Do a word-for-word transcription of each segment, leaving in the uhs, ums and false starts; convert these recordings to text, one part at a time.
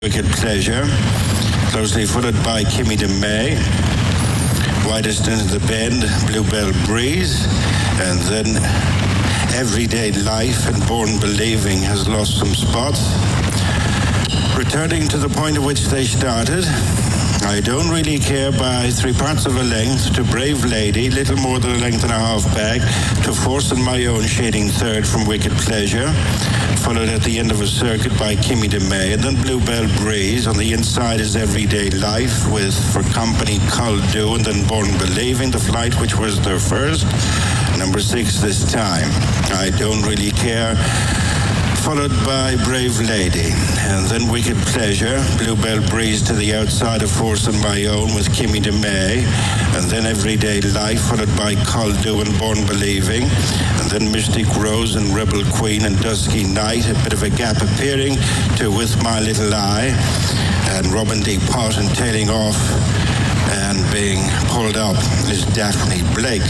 Wicked Pleasure, closely followed by Kimmy DeMay. Widest into the bend, Bluebell Breeze, and then Everyday Life and Born Believing has lost some spots. Returning to the point at which they started, I Don't Really Care by three parts of a length to Brave Lady, little more than a length and a half back, to Force on My Own, shading third from Wicked Pleasure, followed at the end of a circuit by Kimmy DeMay, and then Bluebell Breeze. On the inside is Everyday Life with For Company, Cull Do, and then Born Believing, the flight which was their first. Number six this time, I Don't Really Care, followed by Brave Lady, and then Wicked Pleasure, Bluebell Breeze to the outside of Force on My Own with Kimmy DeMay, and then Everyday Life, followed by Cull Do and Born Believing, and then Mystic Rose and Rebel Queen and Dusky Night, a bit of a gap appearing to With My Little Eye, and Robin D. Pot and tailing off and being pulled up is Daphne Blake.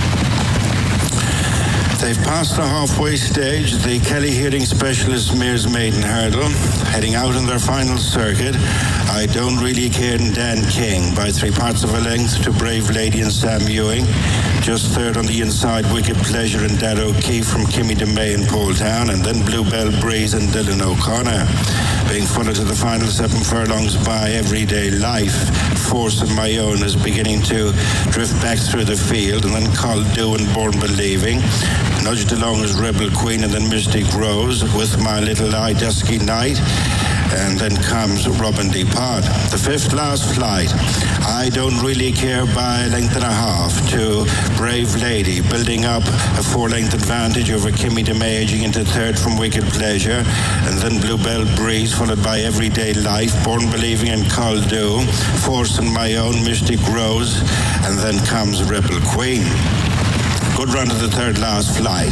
They've passed the halfway stage, the Kelly Hearing Specialist Mears Maiden Hurdle, heading out on their final circuit. I Don't Really Care and Dan King by three parts of a length to Brave Lady and Sam Ewing. Just third on the inside, Wicked Pleasure and Dad O'Keefe from Kimmy DeMay and Paul Town, and then Bluebell Breeze and Dylan O'Connor. Being followed to the final seven furlongs by Everyday Life. Force of My Own is beginning to drift back through the field, and then Cull Do and Born Believing. Nudged along as Rebel Queen, and then Mystic Rose with My Little Eye, Dusky Night, and then comes Robin D. Pot. The fifth last flight, I Don't Really Care by a length and a half to Brave Lady, building up a four-length advantage over Kimmy DeMay, edging into third from Wicked Pleasure, and then Bluebell Breeze, followed by Everyday Life, Born Believing and Cull Do, Force on My Own, Mystic Rose, and then comes Rebel Queen. Good run to the third last flight.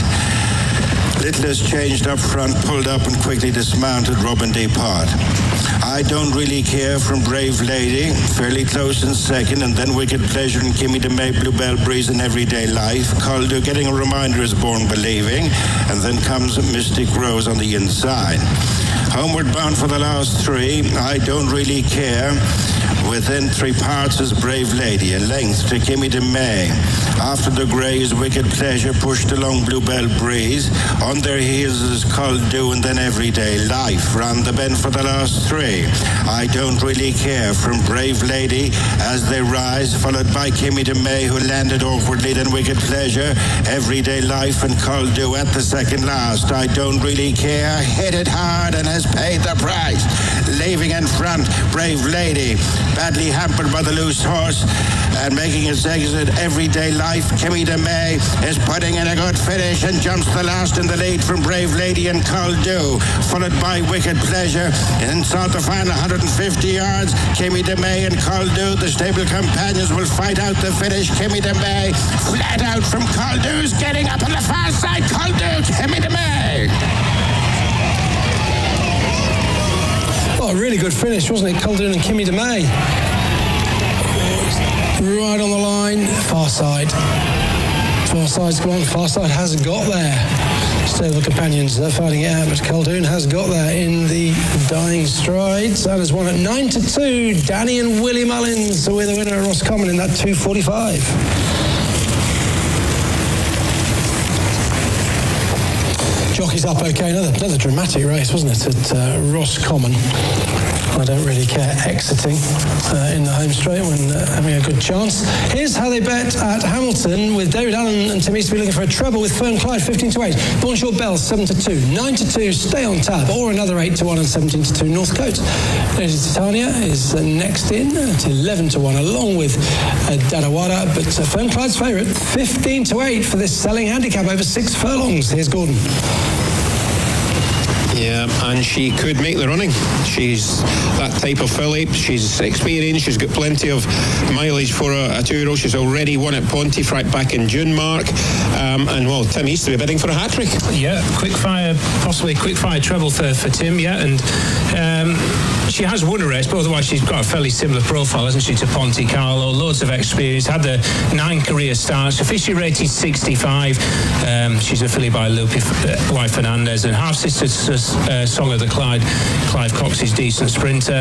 Little has changed up front, pulled up and quickly dismounted Robin D. Pot. I Don't Really Care from Brave Lady, fairly close in second, and then Wicked Pleasure and Kimmy DeMay, Bluebell Breeze and Everyday Life. Cull Do getting a reminder is Born Believing, and then comes Mystic Rose on the inside. Homeward bound for the last three, I Don't Really Care. Within three parts is Brave Lady, a length to Kimmy DeMay. After the grey is Wicked Pleasure, pushed along Bluebell Breeze. On their heels is Cull Do and then Everyday Life. Round the bend for the last three, I Don't Really Care from Brave Lady as they rise, followed by Kimmy DeMay, who landed awkwardly, then Wicked Pleasure, Everyday Life and Cull Do at the second last. I Don't Really Care hit it hard and has paid the price. Leaving in front, Brave Lady, badly hampered by the loose horse, and making its exit, Everyday Life. Kimmy DeMay is putting in a good finish and jumps the last in the lead from Brave Lady and Cull Do, followed by Wicked Pleasure. Inside the final one hundred fifty yards, Kimmy DeMay and Cull Do, the stable companions, will fight out the finish. Kimmy DeMay flat out from Cull Do's getting up on the far side. Cull Do, Kimmy DeMay. Oh, a really good finish, wasn't it? Cull Do and Kimmy DeMay. Right on the line, far side. Far side's gone, far side hasn't got there. Stable companions are fighting it out, but Cull Do has got there in the dying strides. And has won at nine to two. Danny and Willie Mullins with the winner at Roscommon in that two forty-five. Jockey's up okay. Another, another dramatic race, wasn't it, at uh, Roscommon. I Don't Really Care exiting uh, in the home straight when uh, having a good chance. Here's how they bet at Hamilton with David Allen and Tim Easterby looking for a treble with Fern Clyde fifteen to eight. Bonjour Bell seven to two. nine to two Stay on Tap, or another eight to one and seventeen to two Northcote. Lady Titania is uh, next in at eleven to one along with uh, Dadawada, but uh, Fern Clyde's favourite fifteen to eight for this selling handicap over six furlongs. Here's Gordon. Yeah, and she could make the running. She's that type of filly. She's experienced. She's got plenty of mileage for a, a two-year-old. She's already won at Pontefract back in June, Mark. Um, and, well, Tim Easterby bidding for a hat-trick. Yeah, quick fire, possibly quick fire treble for, for Tim, yeah. And um, she has won a race, but otherwise she's got a fairly similar profile, hasn't she, to Ponte Carlo. Loads of experience. Had the nine career starts. Officially rated sixty-five. Um, she's a filly by Lupe uh, Y. Fernandez, and half-sister uh, Song of the Clyde, Clive Cox's decent sprinter.